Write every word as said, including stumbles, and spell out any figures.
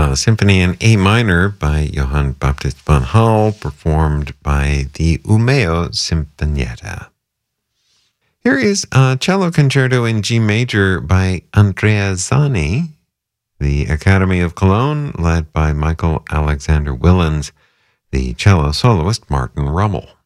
uh, Symphony in A minor by Johann Baptist von Hall, performed by the Umeo Sinfonietta. Here is a cello concerto in G major by Andrea Zani, the Academy of Cologne, led by Michael Alexander Willens, the cello soloist Martin Rummel.